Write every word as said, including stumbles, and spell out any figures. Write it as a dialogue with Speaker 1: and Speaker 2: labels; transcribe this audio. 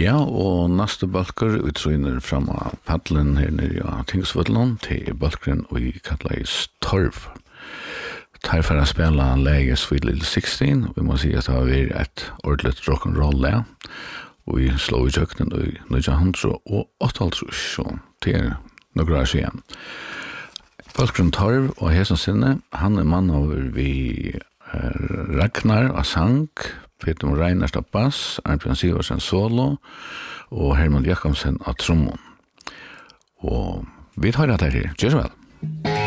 Speaker 1: Ja, og neste balker utrøyner fram av paddelen her nere av Tingsvøtland til balkeren vi kallar i Torv. Tar for å spille lege Sweet Little sixteen, og vi må si at det har vært et ordentlig rock'n'roll der, og vi slår i kjøkkenen i nitton åttaoghalvtrýss, så det er noen år siden. Balkeren Torv og Hesen Sinne, han er mann over vi Ragnar av sang, Peter Reinhardt av bass, Arnbjørn Siversen solo, og Herman Jakobsen av trommon. Og vi tar det her, gjør så vel.